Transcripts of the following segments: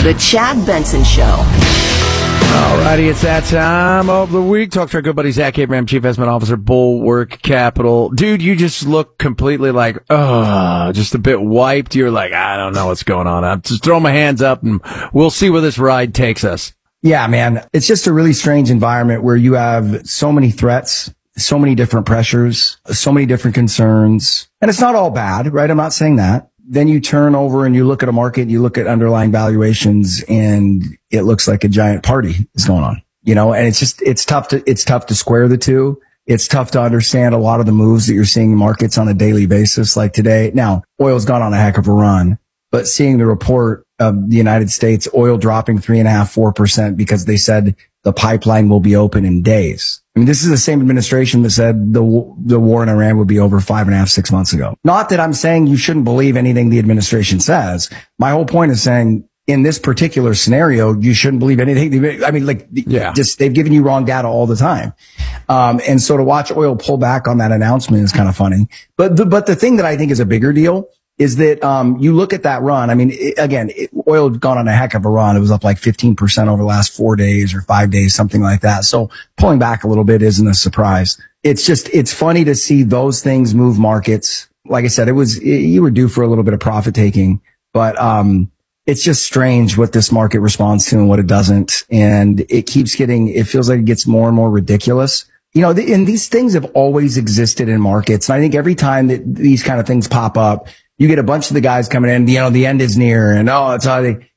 The Chad Benson Show. Alrighty, it's that time of the week. Talk to our good buddy Zach Abraham, Chief Investment Officer, Bulwark Capital. Dude, you just look completely like, just a bit wiped. You're like, I don't know what's going on. I'll just throw my hands up and we'll see where this ride takes us. Yeah, man. It's just a really strange environment where you have so many threats, so many different pressures, so many different concerns. And it's not all bad, right? I'm not saying that. Then you turn over and you look at a market, you look at underlying valuations, and it looks like a giant party is going on, and it's tough to square the two. It's tough to understand a lot of the moves that you're seeing in markets on a daily basis, like today. Now, oil's gone on a heck of a run, but seeing the report of the United States, oil dropping 3.5%, 4% because they said the pipeline will be open in days. I mean, this is the same administration that said the war in Iran would be over 5.5, 6 months ago. Not that I'm saying you shouldn't believe anything the administration says. My whole point is saying in this particular scenario, you shouldn't believe anything. I mean, they've given you wrong data all the time. And so to watch oil pull back on that announcement is kind of funny. But the thing that I think is a bigger deal is that, you look at that run. I mean, oil had gone on a heck of a run. It was up like 15% over the last 4 days or 5 days, something like that. So pulling back a little bit isn't a surprise. It's funny to see those things move markets. Like I said, you were due for a little bit of profit taking, but, it's just strange what this market responds to and what it doesn't. And it feels like it gets more and more ridiculous. And these things have always existed in markets. And I think every time that these kind of things pop up, you get a bunch of the guys coming in, the end is near and, it's how they,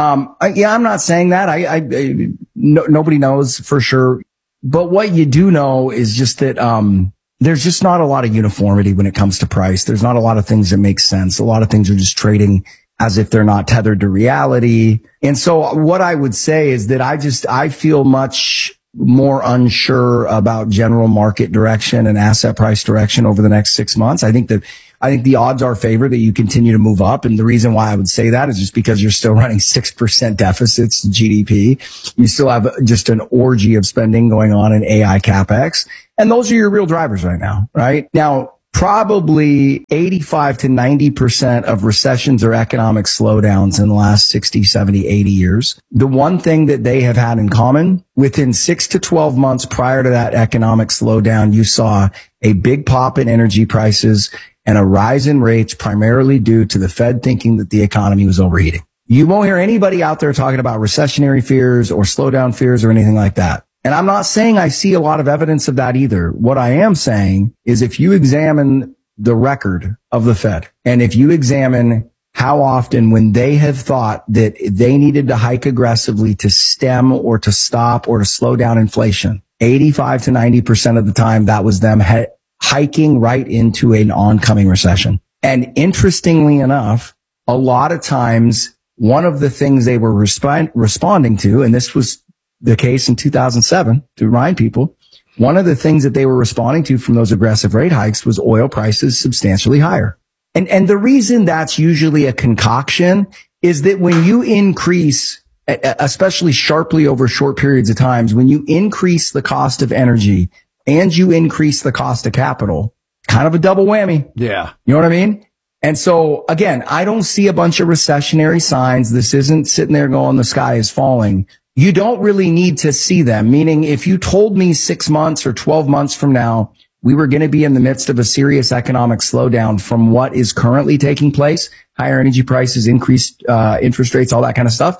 I'm not saying that. Nobody knows for sure. But what you do know is just that, there's just not a lot of uniformity when it comes to price. There's not a lot of things that make sense. A lot of things are just trading as if they're not tethered to reality. And so what I would say is that I feel much more unsure about general market direction and asset price direction over the next 6 months. I think the odds are favored that you continue to move up. And the reason why I would say that is just because you're still running 6% deficits to GDP. You still have just an orgy of spending going on in AI CapEx. And those are your real drivers right now, right? Now, probably 85 to 90% of recessions or economic slowdowns in the last 60, 70, 80 years. The one thing that they have had in common, within 6 to 12 months prior to that economic slowdown, you saw a big pop in energy prices and a rise in rates primarily due to the Fed thinking that the economy was overheating. You won't hear anybody out there talking about recessionary fears or slowdown fears or anything like that. And I'm not saying I see a lot of evidence of that either. What I am saying is if you examine the record of the Fed and if you examine how often when they have thought that they needed to hike aggressively to stem or to stop or to slow down inflation, 85 to 90% of the time that was them hiking right into an oncoming recession. And interestingly enough, a lot of times one of the things they were responding to, and this was the case in 2007, to remind people, one of the things that they were responding to from those aggressive rate hikes was oil prices substantially higher. And the reason that's usually a concoction is that when you increase, especially sharply over short periods of times, when you increase the cost of energy and you increase the cost of capital, kind of a double whammy. Yeah. You know what I mean? And so again, I don't see a bunch of recessionary signs. This isn't sitting there going, the sky is falling. You don't really need to see them. Meaning if you told me 6 months or 12 months from now, we were going to be in the midst of a serious economic slowdown from what is currently taking place, higher energy prices, increased interest rates, all that kind of stuff,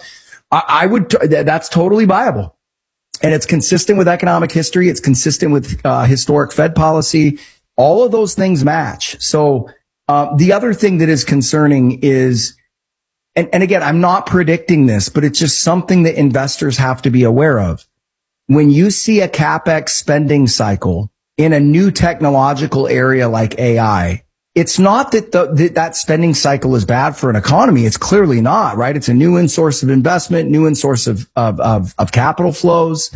that's totally viable. And it's consistent with economic history. It's consistent with historic Fed policy. All of those things match. So the other thing that is concerning is, and again, I'm not predicting this, but it's just something that investors have to be aware of. When you see a CapEx spending cycle in a new technological area like AI, it's not that that spending cycle is bad for an economy. It's clearly not, right? It's a new in source of investment, new in source of capital flows.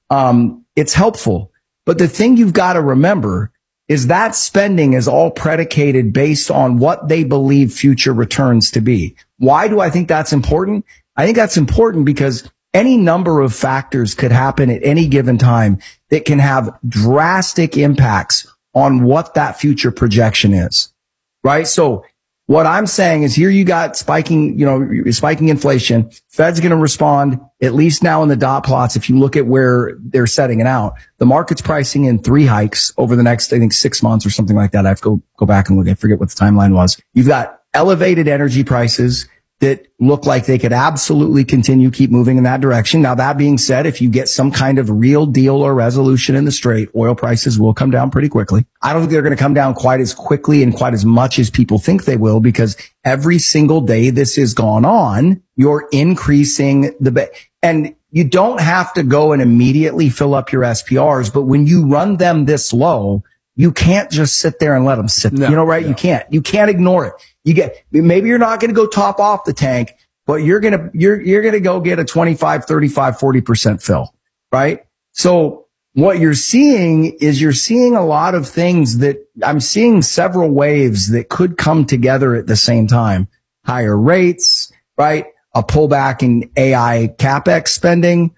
It's helpful. But the thing you've got to remember is that spending is all predicated based on what they believe future returns to be. Why do I think that's important? I think that's important because any number of factors could happen at any given time that can have drastic impacts on what that future projection is, right? So What I'm saying is here you got spiking inflation. Fed's going to respond, at least now in the dot plots. If you look at where they're setting it out, the market's pricing in 3 hikes over the next, I think, 6 months or something like that. I have to go back and look. I forget what the timeline was. You've got elevated energy prices that look like they could absolutely keep moving in that direction. Now, that being said, if you get some kind of real deal or resolution in the strait, oil prices will come down pretty quickly. I don't think they're going to come down quite as quickly and quite as much as people think they will, because every single day this has gone on, you're increasing and you don't have to go and immediately fill up your SPRs, but when you run them this low, you can't just sit there and let them sit. No, right? No. You can't ignore it. Maybe you're not going to go top off the tank, but you're going to go get a 25, 35, 40% fill, right? So what you're seeing is a lot of things that I'm seeing several waves that could come together at the same time. Higher rates, right? A pullback in AI CapEx spending,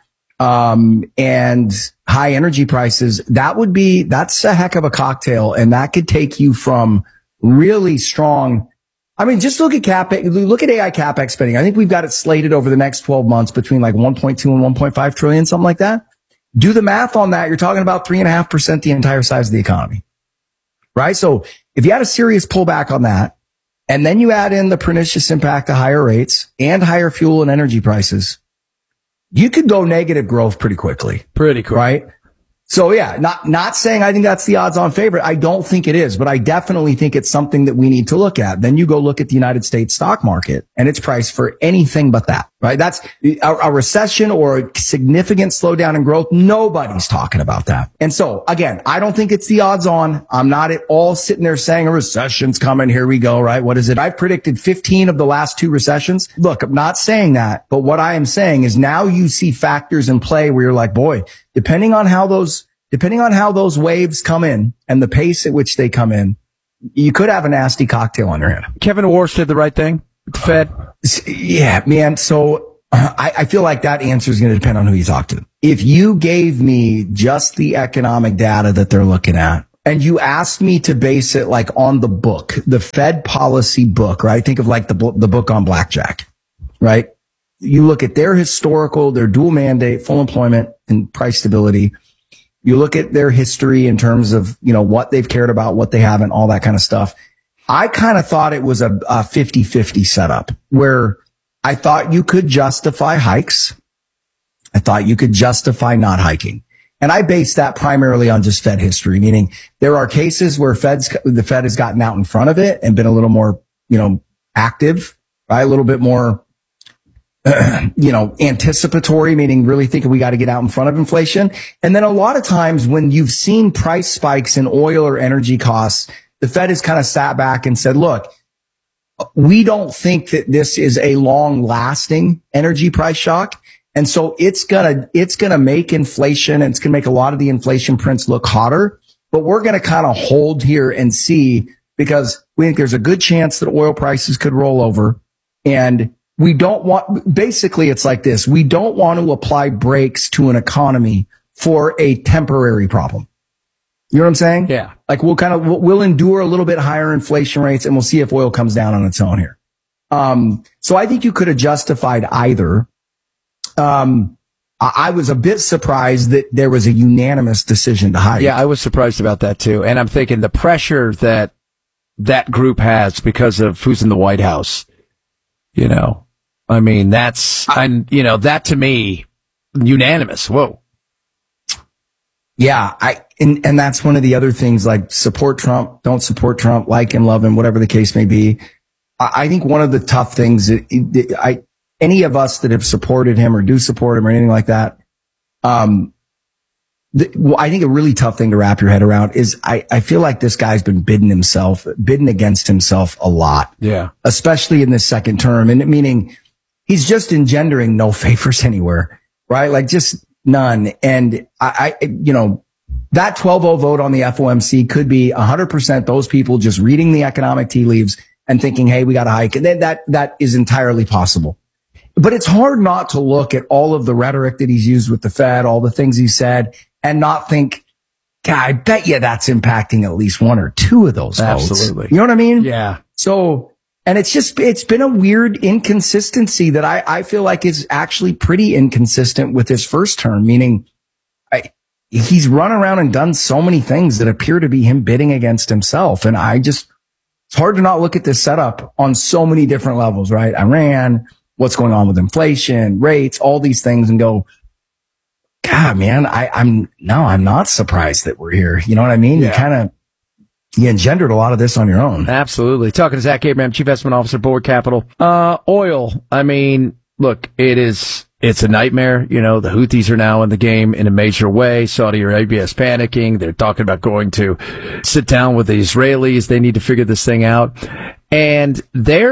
and high energy prices. That's a heck of a cocktail. And that could take you from really strong. I mean, just look at AI CapEx spending. I think we've got it slated over the next 12 months between like 1.2 and 1.5 trillion, something like that. Do the math on that. You're talking about 3.5% the entire size of the economy, right? So if you had a serious pullback on that, and then you add in the pernicious impact of higher rates and higher fuel and energy prices, you could go negative growth pretty quickly. Right? So yeah, not saying I think that's the odds on favorite. I don't think it is, but I definitely think it's something that we need to look at. Then you go look at the United States stock market and it's priced for anything but that, right? That's a recession or a significant slowdown in growth. Nobody's talking about that. And so again, I don't think it's the odds on. I'm not at all sitting there saying a recession's coming. Here we go, right? What is it? I've predicted 15 of the last 2 recessions. Look, I'm not saying that, but what I am saying is now you see factors in play where you're like, boy, depending on how those waves come in and the pace at which they come in, you could have a nasty cocktail on your hand. Kevin Warsh did the right thing with the Fed. Yeah, man. So I feel like that answer is going to depend on who you talk to. If you gave me just the economic data that they're looking at, and you asked me to base it like on the book, the Fed policy book, right? Think of like the book on blackjack, right? You look at their dual mandate, full employment and price stability. You look at their history in terms of, what they've cared about, what they haven't, all that kind of stuff. I kind of thought it was a 50-50 setup where I thought you could justify hikes. I thought you could justify not hiking. And I based that primarily on just Fed history, meaning there are cases where the Fed has gotten out in front of it and been a little more, active, right? A little bit more, anticipatory, meaning really thinking we got to get out in front of inflation. And then a lot of times when you've seen price spikes in oil or energy costs, the Fed has kind of sat back and said, look, we don't think that this is a long lasting energy price shock. And so it's gonna make inflation and it's gonna make a lot of the inflation prints look hotter, but we're gonna kind of hold here and see, because we think there's a good chance that oil prices could roll over. And basically it's like this. We don't want to apply brakes to an economy for a temporary problem. You know what I'm saying? Yeah. Like we'll endure a little bit higher inflation rates and we'll see if oil comes down on its own here. So I think you could have justified either. I was a bit surprised that there was a unanimous decision to hike. Yeah, I was surprised about that too. And I'm thinking the pressure that group has because of who's in the White House, I mean, that to me, unanimous. Whoa. Yeah. And that's one of the other things, like support Trump, don't support Trump, like him, love him, whatever the case may be. I think one of the tough things any of us that have supported him or do support him or anything like that, I think a really tough thing to wrap your head around is I feel like this guy's been bidding against himself a lot. Yeah. Especially in this second term. And meaning he's just engendering no favors anywhere, right? Like just none. And that 12-0 vote on the FOMC could be 100% those people just reading the economic tea leaves and thinking, hey, we got to hike. And then that is entirely possible. But it's hard not to look at all of the rhetoric that he's used with the Fed, all the things he said, and not think, God, I bet you that's impacting at least one or two of those votes. Absolutely. You know what I mean? Yeah. So And it's been a weird inconsistency that I feel like is actually pretty inconsistent with his first term, meaning he's run around and done so many things that appear to be him bidding against himself. And it's hard to not look at this setup on so many different levels, right? Iran, what's going on with inflation, rates, all these things, and go, God, man, I'm not surprised that we're here. You know what I mean? Yeah. You engendered a lot of this on your own. Absolutely. Talking to Zach Abraham, Chief Investment Officer, Bulwark Capital. Oil. I mean, look, it's a nightmare. You know, the Houthis are now in the game in a major way. Saudi Arabia is panicking. They're talking about going to sit down with the Israelis. They need to figure this thing out. And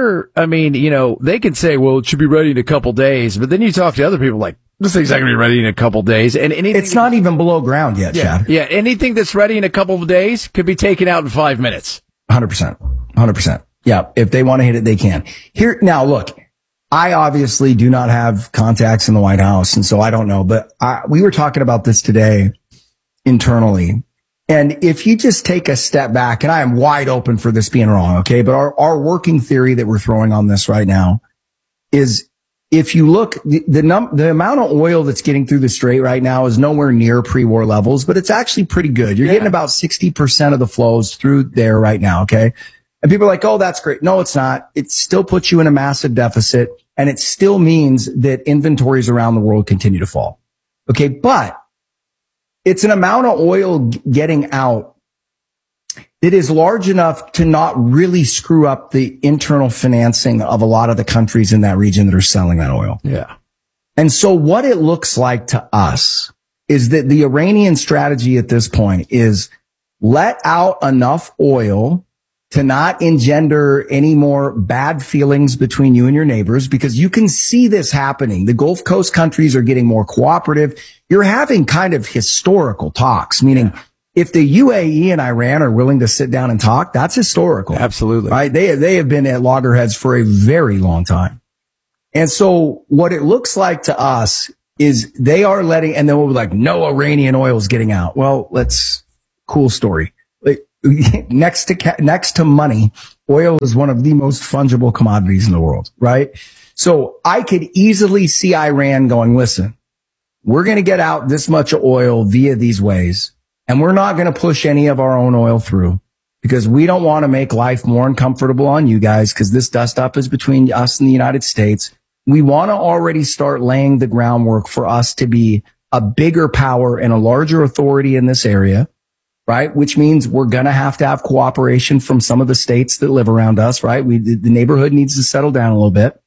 they can say, well, it should be ready in a couple days. But then you talk to other people like, this thing's not going to be ready in a couple days. And it's not even below ground yet, Chad. Yeah. Anything that's ready in a couple of days could be taken out in 5 minutes. 100%. 100%. Yeah. If they want to hit it, they can. Now, look, I obviously do not have contacts in the White House, and so I don't know, but we were talking about this today internally. And if you just take a step back, and I am wide open for this being wrong, okay? But our working theory that we're throwing on this right now is, if you look, the amount of oil that's getting through the Strait right now is nowhere near pre-war levels, but it's actually pretty good. You're getting about 60% of the flows through there right now, okay? And people are like, oh, that's great. No, it's not. It still puts you in a massive deficit, and it still means that inventories around the world continue to fall. Okay, but it's an amount of oil getting out that is large enough to not really screw up the internal financing of a lot of the countries in that region that are selling that oil. Yeah. And so what it looks like to us is that the Iranian strategy at this point is let out enough oil to not engender any more bad feelings between you and your neighbors, because you can see this happening. The Gulf Coast countries are getting more cooperative. You're having kind of historical talks, meaning if the UAE and Iran are willing to sit down and talk, that's historical. Absolutely. Right? They have been at loggerheads for a very long time. And so what it looks like to us is they are letting, and then we'll be like, no Iranian oil is getting out. Well, cool story. Next to money, oil is one of the most fungible commodities in the world, right? So I could easily see Iran going, listen, we're going to get out this much oil via these ways, and we're not going to push any of our own oil through because we don't want to make life more uncomfortable on you guys, because this dust up is between us and the United States. We want to already start laying the groundwork for us to be a bigger power and a larger authority in this area. Right? Which means we're going to have cooperation from some of the states that live around us, right? The neighborhood needs to settle down a little bit.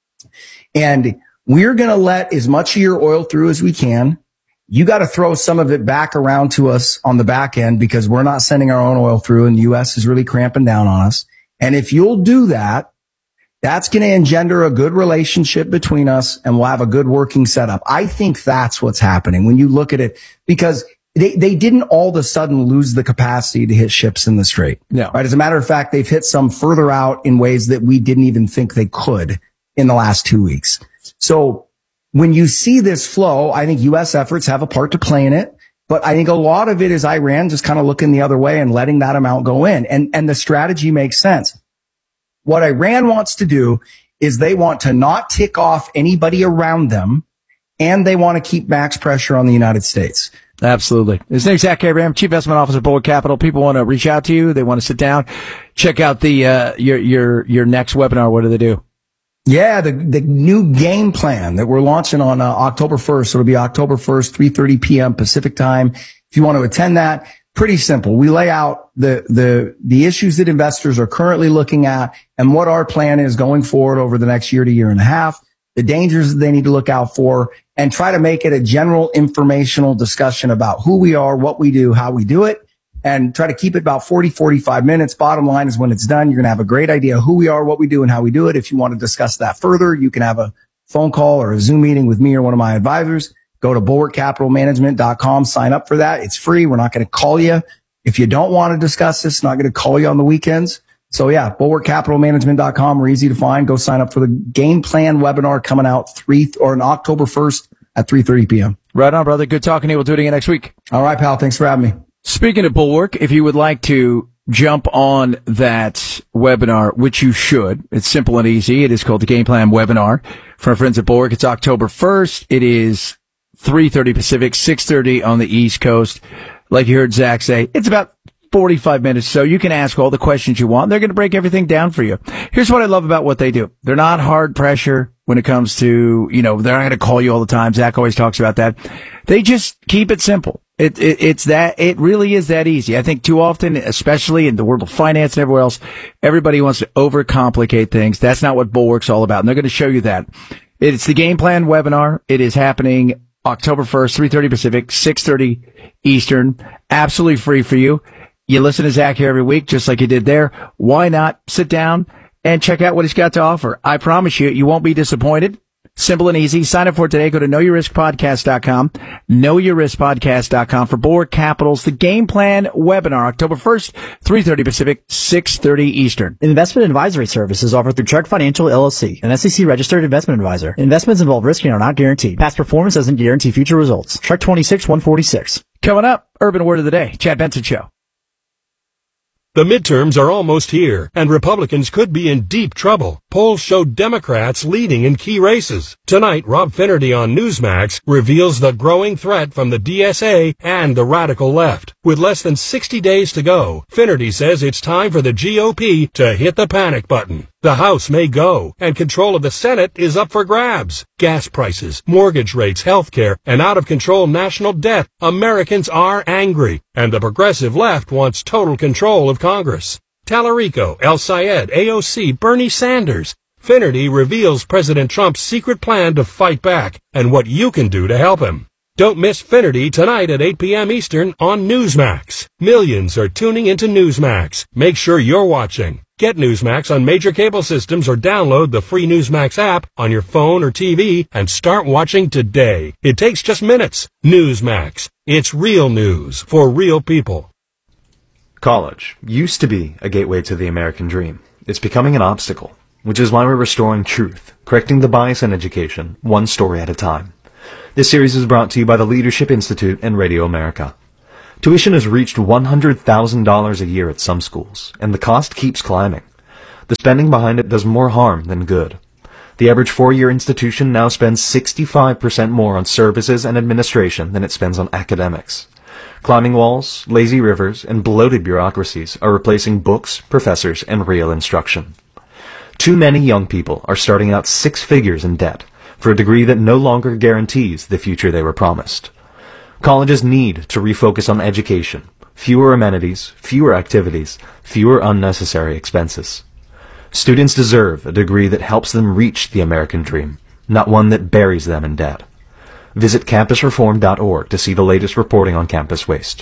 And we're going to let as much of your oil through as we can. You got to throw some of it back around to us on the back end, because we're not sending our own oil through, and the U.S. is really cramping down on us. And if you'll do that, that's going to engender a good relationship between us, and we'll have a good working setup. I think that's what's happening when you look at it, because they didn't all of a sudden lose the capacity to hit ships in the Strait. No. Right? As a matter of fact, they've hit some further out in ways that we didn't even think they could in the last 2 weeks. So when you see this flow, I think U.S. efforts have a part to play in it. But I think a lot of it is Iran just kind of looking the other way and letting that amount go in. And the strategy makes sense. What Iran wants to do is they want to not tick off anybody around them, and they want to keep max pressure on the United States. Absolutely. His name's Zach Abraham, Chief Investment Officer, Bulwark Capital. People want to reach out to you. They want to sit down, check out the your next webinar. What do they do? Yeah, the new game plan that we're launching on October 1st. So it'll be October 1st, 3:30 p.m. Pacific time. If you want to attend that, pretty simple. We lay out the issues that investors are currently looking at and what our plan is going forward over the next year to year and a half, the dangers that they need to look out for, and try to make it a general informational discussion about who we are, what we do, how we do it, and try to keep it about 40, 45 minutes. Bottom line is when it's done, you're going to have a great idea of who we are, what we do, and how we do it. If you want to discuss that further, you can have a phone call or a Zoom meeting with me or one of my advisors. Go to bulwarkcapitalmanagement.com, sign up for that. It's free. We're not going to call you if you don't want to discuss this. Not going to call you on the weekends. So yeah, bulwarkcapitalmanagement.com. We're easy to find. Go sign up for the game plan webinar coming out on October 1st at 3:30 p.m. Right on, brother. Good talking to you. We'll do it again next week. All right, pal. Thanks for having me. Speaking of Bulwark, if you would like to jump on that webinar, which you should. It's simple and easy. It is called the Game Plan Webinar from our friends at Bulwark. It's October 1st. It is 3:30 Pacific, 6:30 on the East Coast. Like you heard Zach say, it's about 45 minutes, so you can ask all the questions you want. They're going to break everything down for you. Here's what I love about what they do. They're not hard pressure when it comes to, they're not going to call you all the time. Zach always talks about that. They just keep it simple. It really is that easy. I think too often, especially in the world of finance and everywhere else, everybody wants to overcomplicate things. That's not what Bulwark's all about. And they're going to show you that. It's the Game Plan Webinar. It is happening October 1st, 3:30 Pacific, 6:30 Eastern. Absolutely free for you. You listen to Zach here every week, just like you did there. Why not sit down and check out what he's got to offer? I promise you, you won't be disappointed. Simple and easy. Sign up for it today. Go to knowyourriskpodcast.com, knowyourriskpodcast.com for Bulwark Capital's The Game Plan Webinar, October 1st, 3:30 Pacific, 6:30 Eastern. Investment advisory services offered through Trek Financial LLC, an SEC-registered investment advisor. Investments involve risk and are not guaranteed. Past performance doesn't guarantee future results. Trek 26-146. Coming up, Urban Word of the Day, Chad Benson Show. The midterms are almost here, and Republicans could be in deep trouble. Polls show Democrats leading in key races. Tonight, Rob Finnerty on Newsmax reveals the growing threat from the DSA and the radical left. With less than 60 days to go, Finnerty says it's time for the GOP to hit the panic button. The House may go, and control of the Senate is up for grabs. Gas prices, mortgage rates, healthcare, and out-of-control national debt. Americans are angry, and the progressive left wants total control of Congress. Tallarico, El Sayed, AOC, Bernie Sanders. Finnerty reveals President Trump's secret plan to fight back and what you can do to help him. Don't miss Finnerty tonight at 8 p.m. Eastern on Newsmax. Millions are tuning into Newsmax. Make sure you're watching. Get Newsmax on major cable systems or download the free Newsmax app on your phone or TV and start watching today. It takes just minutes. Newsmax. It's real news for real people. College used to be a gateway to the American dream. It's becoming an obstacle, which is why we're restoring truth, correcting the bias in education, one story at a time. This series is brought to you by the Leadership Institute and Radio America. Tuition has reached $100,000 a year at some schools, and the cost keeps climbing. The spending behind it does more harm than good. The average four-year institution now spends 65% more on services and administration than it spends on academics. Climbing walls, lazy rivers, and bloated bureaucracies are replacing books, professors, and real instruction. Too many young people are starting out six figures in debt for a degree that no longer guarantees the future they were promised. Colleges need to refocus on education, fewer amenities, fewer activities, fewer unnecessary expenses. Students deserve a degree that helps them reach the American dream, not one that buries them in debt. Visit campusreform.org to see the latest reporting on campus waste.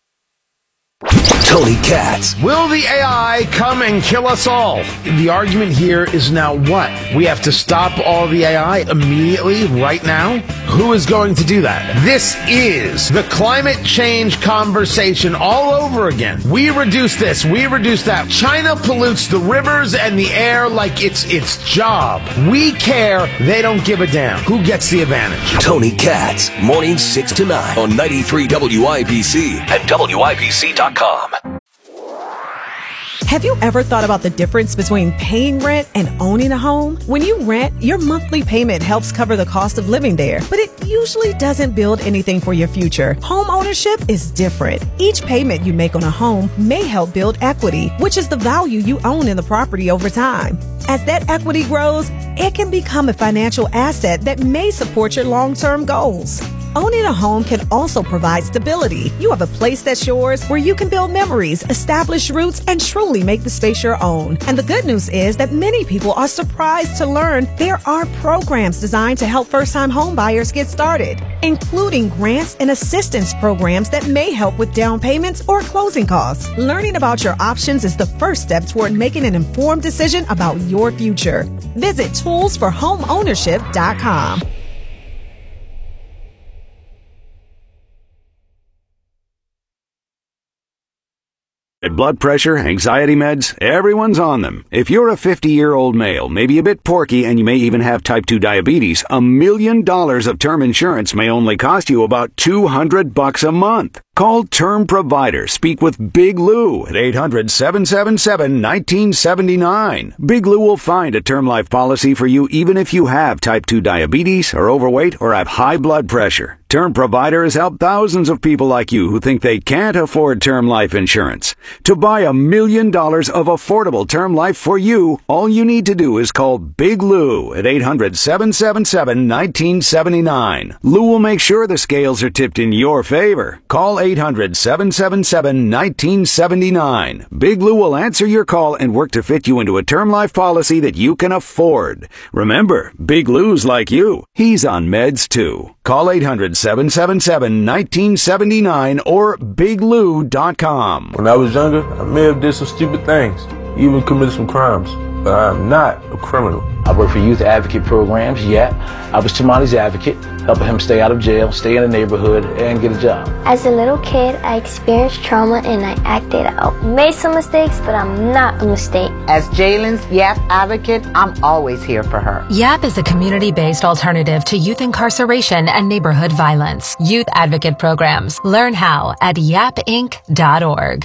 Tony Katz. Will the AI come and kill us all? The argument here is now what? We have to stop all the AI immediately, right now? Who is going to do that? This is the climate change conversation all over again. We reduce this, we reduce that. China pollutes the rivers and the air like it's its job. We care, they don't give a damn. Who gets the advantage? Tony Katz, mornings 6 to 9 on 93 WIBC and WIBC.com. Have you ever thought about the difference between paying rent and owning a home? When you rent, your monthly payment helps cover the cost of living there, but it usually doesn't build anything for your future. Home ownership is different. Each payment you make on a home may help build equity, which is the value you own in the property over time. As that equity grows, it can become a financial asset that may support your long-term goals. Owning a home can also provide stability. You have a place that's yours where you can build memories, establish roots, and truly make the space your own. And the good news is that many people are surprised to learn there are programs designed to help first-time home buyers get started, including grants and assistance programs that may help with down payments or closing costs. Learning about your options is the first step toward making an informed decision about your future. Visit toolsforhomeownership.com. Blood pressure, anxiety meds, everyone's on them. If you're a 50-year-old male, maybe a bit porky, and you may even have type 2 diabetes, $1 million of term insurance may only cost you about $200 a month. Call Term Provider. Speak with Big Lou at 800-777-1979. Big Lou will find a term life policy for you even if you have type 2 diabetes, are overweight, or have high blood pressure. Term Provider has helped thousands of people like you who think they can't afford term life insurance. To buy $1 million of affordable term life for you, all you need to do is call Big Lou at 800-777-1979. Lou will make sure the scales are tipped in your favor. Call 800-777-1979. Big Lou will answer your call and work to fit you into a term life policy that you can afford. Remember, Big Lou's like you. He's on meds too. Call 800-777-1979 or biglou.com. When I was younger, I may have did some stupid things, even committed some crimes, but I'm not a criminal. I work for youth advocate programs. Yeah, I was Tamani's advocate, helping him stay out of jail, stay in the neighborhood, and get a job. As a little kid, I experienced trauma and I acted out. Made some mistakes, but I'm not a mistake. As Jalen's YAP advocate, I'm always here for her. YAP is a community-based alternative to youth incarceration and neighborhood violence. Youth advocate programs. Learn how at yapinc.org.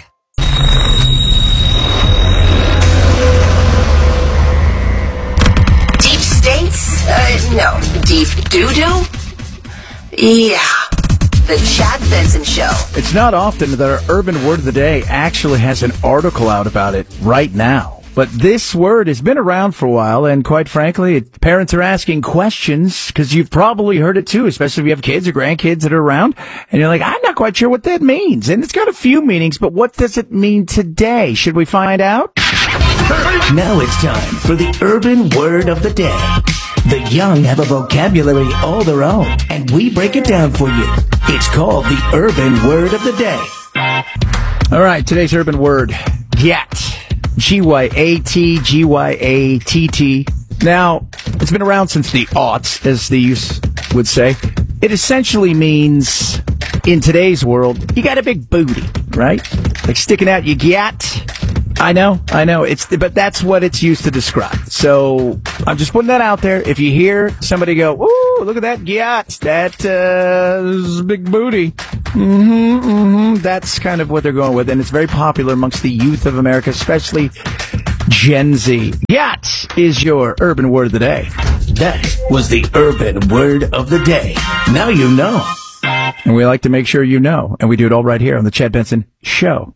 No. Deep doo-doo? Yeah. The Chad Benson Show. It's not often that our urban word of the day actually has an article out about it right now. But this word has been around for a while, and quite frankly, parents are asking questions, because you've probably heard it too, especially if you have kids or grandkids that are around, and you're like, I'm not quite sure what that means. And it's got a few meanings, but what does it mean today? Should we find out? Now it's time for the urban word of the day. The young have a vocabulary all their own, and we break it down for you. It's called the urban word of the day. All right, today's urban word, gyat. G-Y-A-T, G-Y-A-T-T. Now, it's been around since the aughts, as the youth would say. It essentially means, in today's world, you got a big booty, right? Like sticking out your gyat. I know. But that's what it's used to describe. So I'm just putting that out there. If you hear somebody go, "Ooh, look at that gyat, that is a big booty," that's kind of what they're going with, and it's very popular amongst the youth of America, especially Gen Z. Gyat is your urban word of the day. That was the urban word of the day. Now you know. And we like to make sure you know, and we do it all right here on the Chad Benson Show.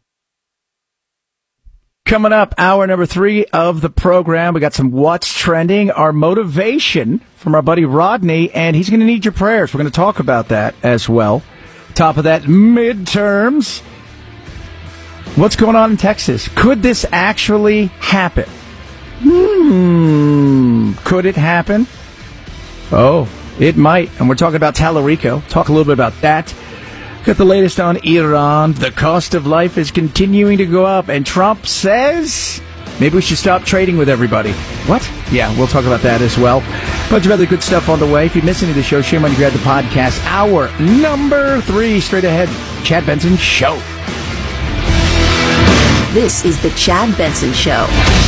Coming up, hour number 3 of the program, we got some What's Trending, our motivation from our buddy Rodney, and he's going to need your prayers. We're going to talk about that as well. Top of that, midterms. What's going on in Texas? Could this actually happen? Could it happen? Oh, it might. And we're talking about Tallarico. Talk a little bit about that. Got the latest on Iran. The cost of life is continuing to go up, and Trump says maybe we should stop trading with everybody. What? Yeah, we'll talk about that as well. Bunch of other good stuff on the way. If you miss any of the show, shame on you, grab the podcast. Hour number 3, straight ahead. Chad Benson Show. This is the Chad Benson Show.